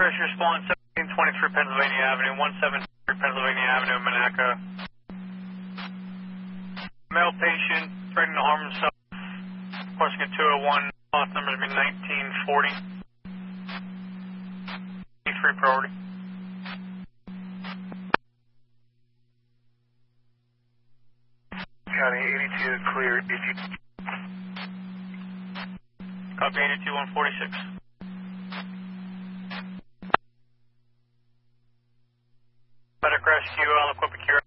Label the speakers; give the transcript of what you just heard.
Speaker 1: Pressure response 1723 Pennsylvania Avenue, 173 Pennsylvania Avenue, Monaco. Male patient, threatening to harm himself. Crossing at 201, lost numbers be 1940. 3 priority.
Speaker 2: County 82 clear.
Speaker 1: Copy 82 146. Better crash queue, I'll equip a cure.